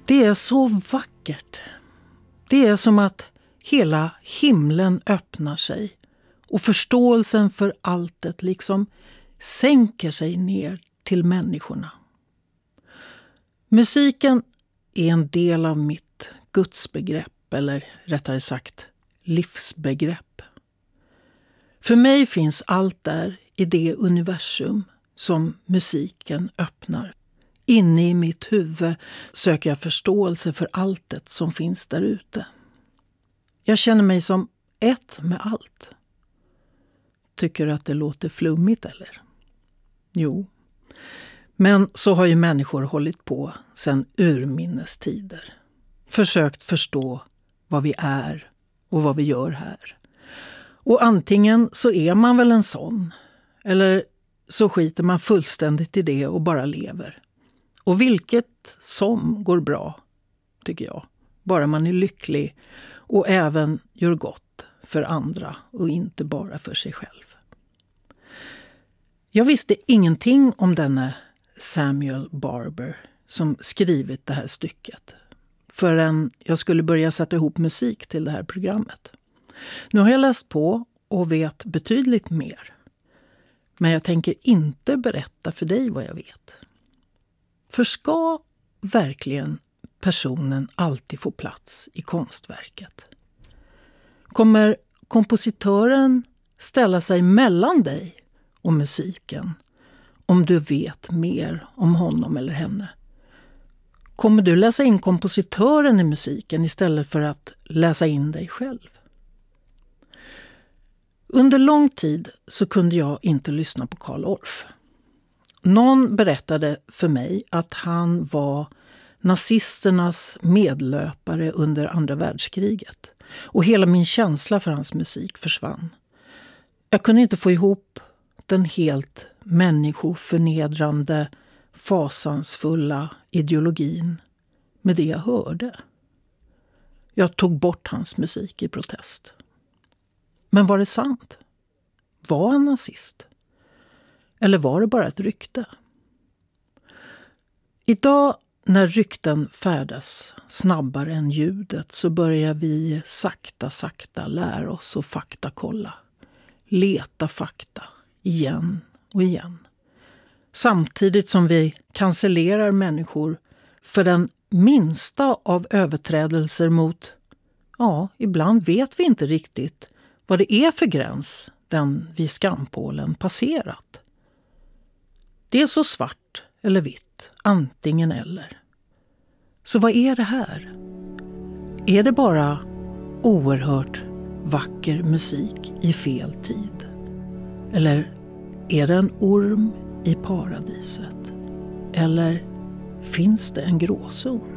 Det är så vackert. Det är som att hela himlen öppnar sig och förståelsen för alltet liksom sänker sig ner till människorna. Musiken är en del av mitt gudsbegrepp, eller rättare sagt livsbegrepp. För mig finns allt där i det universum som musiken öppnar. Inne i mitt huvud söker jag förståelse för alltet som finns där ute. Jag känner mig som ett med allt. Tycker du att det låter flummigt eller? Jo. Men så har ju människor hållit på sedan urminnes tider. Försökt förstå vad vi är och vad vi gör här. Och antingen så är man väl en sån, eller så skiter man fullständigt i det och bara lever. Och vilket som går bra, tycker jag. Bara man är lycklig och även gör gott för andra och inte bara för sig själv. Jag visste ingenting om denne Samuel Barber som skrivit det här stycket förrän jag skulle börja sätta ihop musik till det här programmet. Nu har jag läst på och vet betydligt mer. Men jag tänker inte berätta för dig vad jag vet. För ska verkligen personen alltid få plats i konstverket? Kommer kompositören ställa sig mellan dig och musiken om du vet mer om honom eller henne? Kommer du läsa in kompositören i musiken istället för att läsa in dig själv? Under lång tid så kunde jag inte lyssna på Carl Orff. Någon berättade för mig att han var nazisternas medlöpare under andra världskriget. Och hela min känsla för hans musik försvann. Jag kunde inte få ihop den helt människoförnedrande, fasansfulla ideologin med det jag hörde. Jag tog bort hans musik i protest. Men var det sant? Var han nazist? Eller var det bara ett rykte? Idag när rykten färdas snabbare än ljudet så börjar vi sakta lära oss att faktakolla. Leta fakta igen och igen. Samtidigt som vi cancellerar människor för den minsta av överträdelser mot, ibland vet vi inte riktigt vad det är för gräns den vid skampålen passerat. Det är så svart eller vitt, antingen eller. Så vad är det här? Är det bara oerhört vacker musik i fel tid? Eller är det en orm i paradiset? Eller finns det en gråzon?